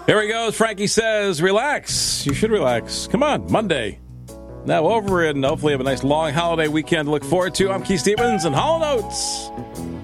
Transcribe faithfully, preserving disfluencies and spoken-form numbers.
Here he goes. Frankie says, relax. You should relax. Come on, Monday. Now over, and hopefully have a nice long holiday weekend to look forward to. I'm Keith Stevens and Hall and Oates.